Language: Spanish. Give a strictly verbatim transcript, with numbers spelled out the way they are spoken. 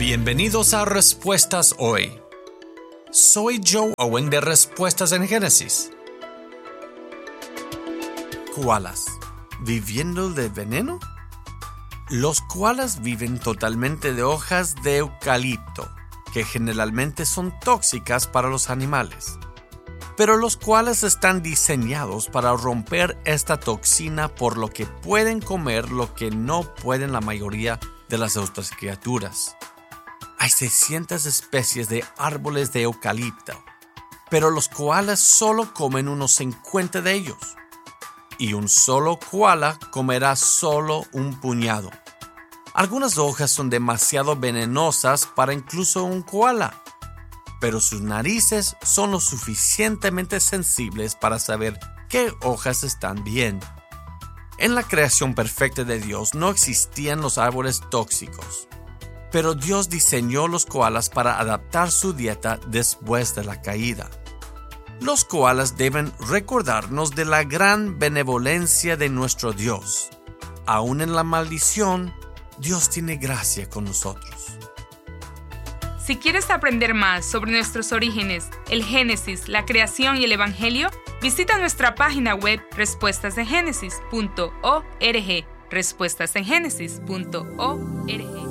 Bienvenidos a Respuestas Hoy. Soy Joe Owen de Respuestas en Génesis. ¿Koalas viviendo de veneno? Los koalas viven totalmente de hojas de eucalipto, que generalmente son tóxicas para los animales. Pero los koalas están diseñados para romper esta toxina, por lo que pueden comer lo que no pueden la mayoría de las otras criaturas. Hay seiscientas especies de árboles de eucalipto, pero los koalas solo comen unos cincuenta de ellos. Y un solo koala comerá solo un puñado. Algunas hojas son demasiado venenosas para incluso un koala, pero sus narices son lo suficientemente sensibles para saber qué hojas están bien. En la creación perfecta de Dios no existían los árboles tóxicos, pero Dios diseñó los koalas para adaptar su dieta después de la caída. Los koalas deben recordarnos de la gran benevolencia de nuestro Dios. Aún en la maldición, Dios tiene gracia con nosotros. Si quieres aprender más sobre nuestros orígenes, el Génesis, la creación y el Evangelio, visita nuestra página web respuestas en génesis punto org. respuestas en génesis punto org